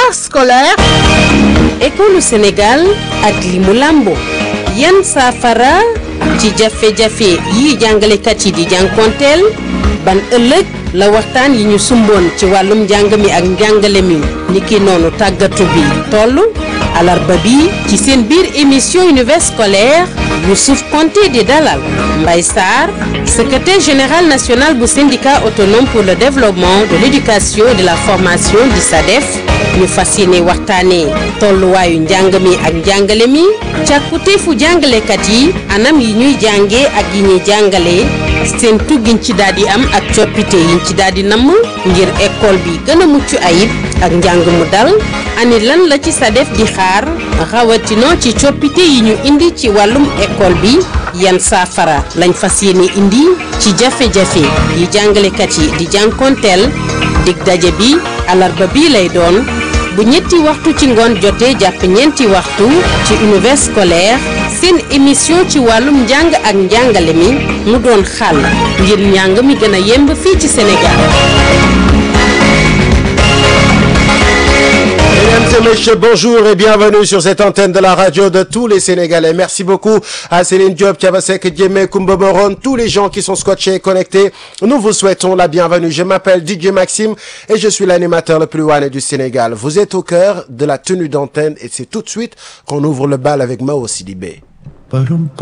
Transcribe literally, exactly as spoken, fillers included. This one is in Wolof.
retard scolaire. École Sénégal ak li mu làmbo yan saafara ci jafe-jafe yi jàngalekat yi di jànkonteel ban ëllëg la waxtaan yi ñu sumboon ci wàllum njàng mi ak njàngale mi niki noonu tàggatu bi toll alarba bi ci seen biir émission univers scolaire Youssouf Konté di dalal Mbaye Sarr secrétaire général national bu syndicat autonome pour le développement de l'éducation et de la formation di SADEF ñu fas yéene waxtaanee tolluwaayu njàng mi ak njàngale mi càkkutéefu jàngalekat yi anam yi ñuy jàngee ak yi ñuy jàngalee seen tuggiñ ci daal di am ak coppite yiñ ci daal di namm ngir école bi gën a mucc ayib ak njàng mu dal ani lan la ci SADEF di xaar rawatina ci coppite yi ñu indi ci wàllum école bi yan saafara lañ fas yéene indi ci jafe-jafe yi jàngalekat yi di jànkonteel dig daje bi alarba bii lay doon bu ñetti waxtu ci ngoon jotee jàpp ñeenti waxtu ci univers scolaire seen émission ci wàllum njàng ak njàngale mi mu doon xàll ngir njàng mi gën a yemb fii ci Sénégal. Mesdames et messieurs, bonjour et bienvenue sur cette antenne de la radio de tous les Sénégalais. Merci beaucoup à Céline Diop, Thiabasek, Diémé, Koumba Moron, tous les gens qui sont scotchés et connectés. Nous vous souhaitons la bienvenue. Je m'appelle D J Maxime et je suis l'animateur le plus ouané du Sénégal. Vous êtes au cœur de la tenue d'antenne et c'est tout de suite qu'on ouvre le bal avec Mao Sidibé.